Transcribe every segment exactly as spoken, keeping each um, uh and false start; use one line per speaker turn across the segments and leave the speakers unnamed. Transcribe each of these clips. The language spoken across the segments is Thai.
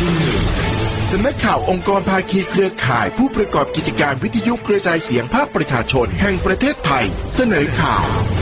ที่หนึ่งสำนักข่าวองค์กรภาคีเครือข่ายผู้ประกอบกิจการวิทยุกระจายเสียงภาคประชาชนแห่งประเทศไทยเสนอข่า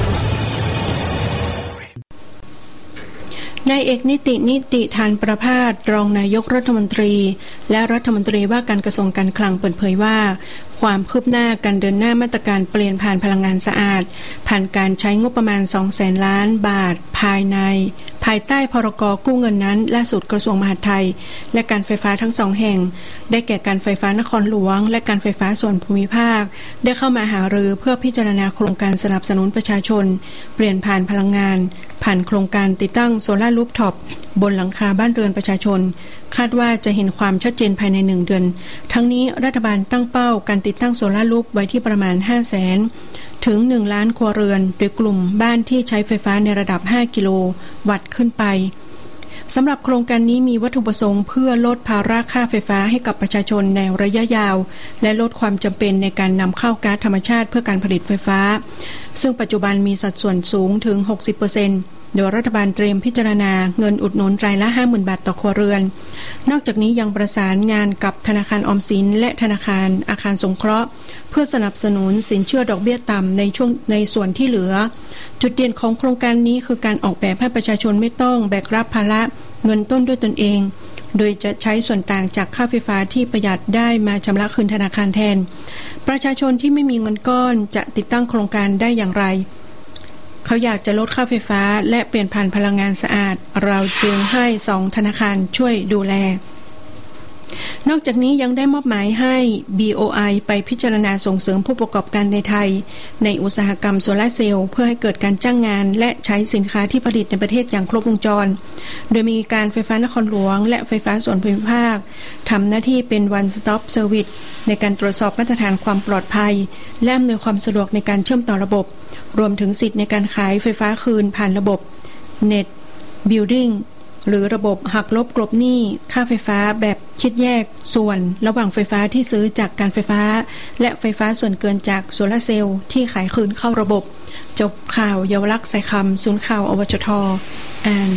วนายเอกนิตินิติธานประภาสรองนายกรัฐมนตรีและรัฐมนตรีว่าการกระทรวงการคลังเปิดเผยว่าความคืบหน้าการเดินหน้ามาตรการเปลี่ยนผ่านพลังงานสะอาดผ่านการใช้งบประมาณ สองแสน ล้านบาทภายในภายใต้พรก.กู้เงินนั้นล่าสุดกระทรวงมหาดไทยและการไฟฟ้าทั้งสองแห่งได้แก่การไฟฟ้านครหลวงและการไฟฟ้าส่วนภูมิภาคได้เข้ามาหารือเพื่อพิจารณาโครงการสนับสนุนประชาชนเปลี่ยนผ่านพลังงานผ่านโครงการติดตั้งโซลาร์รูฟท็อปบนหลังคาบ้านเรือนประชาชนคาดว่าจะเห็นความชัดเจนภายในหนึ่งเดือนทั้งนี้รัฐบาลตั้งเป้าการติดตั้งโซลาร์รูฟไว้ที่ประมาณ ห้าแสน ถึง หนึ่ง ล้านครัวเรือนโดยกลุ่มบ้านที่ใช้ไฟฟ้าในระดับ ห้า กิโลวัตต์ขึ้นไปสำหรับโครงการนี้มีวัตถุประสงค์เพื่อลดภาระค่าไฟฟ้าให้กับประชาชนในระยะยาวและลดความจำเป็นในการนำเข้าก๊าซธรรมชาติเพื่อการผลิตไฟฟ้าซึ่งปัจจุบันมีสัดส่วนสูงถึง หกสิบเปอร์เซ็นต์โดยรัฐบาลเตรียมพิจารณาเงินอุดหนุนรายละ ห้าหมื่น บาทต่อครัวเรือนนอกจากนี้ยังประสานงานกับธนาคารออมสินและธนาคารอาคารสงเคราะห์เพื่อสนับสนุนสินเชื่อดอกเบี้ยต่ำในช่วงในส่วนที่เหลือจุดเด่นของโครงการนี้คือการออกแบบให้ประชาชนไม่ต้องแบกรับภาระเงินต้นด้วยตนเองโดยจะใช้ส่วนต่างจากค่าไฟฟ้าที่ประหยัดได้มาชำระคืนธนาคารแทนประชาชนที่ไม่มีเงินก้อนจะติดตั้งโครงการได้อย่างไรเขาอยากจะลดค่าไฟฟ้าและเปลี่ยนผ่านพลังงานสะอาดเราจึงให้สองธนาคารช่วยดูแลนอกจากนี้ยังได้มอบหมายให้ บี โอ ไอ ไปพิจารณาส่งเสริมผู้ประกอบการในไทยในอุตสาหกรรมโซลาร์เซลล์เพื่อให้เกิดการจ้างงานและใช้สินค้าที่ผลิตในประเทศอย่างครบวงจรโดยมีการไฟฟ้านครหลวงและไฟฟ้าส่วนภูมิภาคทำหน้าที่เป็น one stop service ในการตรวจสอบมาตรฐานความปลอดภัยและอำนวยความสะดวกในการเชื่อมต่อระบบรวมถึงสิทธิ์ในการขายไฟฟ้าคืนผ่านระบบ Net Billing หรือระบบหักลบกลบหนี้ค่าไฟฟ้าแบบคิดแยกส่วนระหว่างไฟฟ้าที่ซื้อจากการไฟฟ้าและไฟฟ้าส่วนเกินจากโซลาร์เซลล์ที่ขายคืนเข้าระบบจบข่าวเยาวลักษณ์สายคำศูนย์ข่าวอวชทอ่าน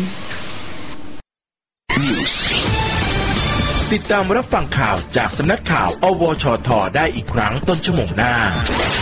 ติดตามรับฟังข่าวจากสำนักข่าวอวชทได้อีกครั้งต้นชั่วโมงหน้า